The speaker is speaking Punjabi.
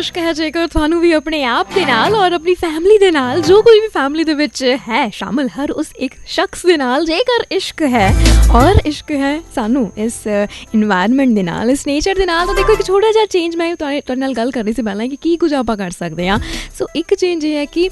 ਇਸ਼ਕ ਹੈ ਜੇਕਰ ਤੁਹਾਨੂੰ ਵੀ ਆਪਣੇ ਆਪ ਦੇ ਨਾਲ ਔਰ ਆਪਣੀ ਫੈਮਿਲੀ ਦੇ ਨਾਲ, ਜੋ ਕੋਈ ਵੀ ਫੈਮਿਲੀ ਦੇ ਵਿੱਚ ਹੈ ਸ਼ਾਮਿਲ, ਹਰ ਉਸ ਇੱਕ ਸ਼ਖਸ ਦੇ ਨਾਲ ਜੇਕਰ ਇਸ਼ਕ ਹੈ ਔਰ ਇਸ਼ਕ ਹੈ ਸਾਨੂੰ ਇਸ ਇਨਵਾਇਰਨਮੈਂਟ ਦੇ ਨਾਲ, ਇਸ ਨੇਚਰ ਦੇ ਨਾਲ, ਤਾਂ ਦੇਖੋ ਇੱਕ ਛੋਟਾ ਜਿਹਾ ਚੇਂਜ ਮੈਂ ਤੁਹਾਡੇ ਨਾਲ ਗੱਲ ਕਰਨੀ ਸੀ ਪਹਿਲਾਂ ਕਿ ਕੀ ਕੁਝ ਆਪਾਂ ਕਰ ਸਕਦੇ ਹਾਂ। ਸੋ ਇੱਕ ਚੇਂਜ ਇਹ ਹੈ ਕਿ